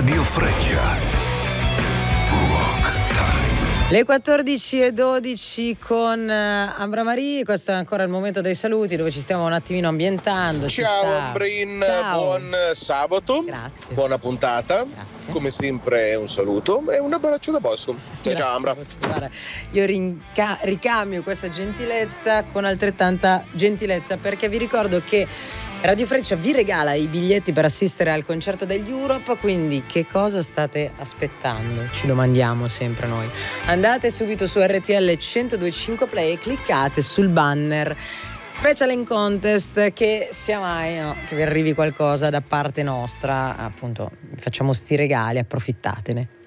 Radio Freccia. Rock Time. Le 14:12 con Ambra Marie, questo è ancora il momento dei saluti dove ci stiamo un attimino ambientando. Ciao Ambrin, buon sabato. Grazie. Buona puntata. Grazie. Come sempre un saluto e un abbraccio da Bosco. Ciao Ambra. Guarda, io ricambio questa gentilezza con altrettanta gentilezza, perché vi ricordo che Radio Freccia vi regala i biglietti per assistere al concerto degli Europe, quindi che cosa state aspettando? Ci domandiamo sempre noi. Andate subito su RTL 102.5 Play e cliccate sul banner Special in Contest, che sia mai che vi arrivi qualcosa da parte nostra, appunto, facciamo sti regali, approfittatene.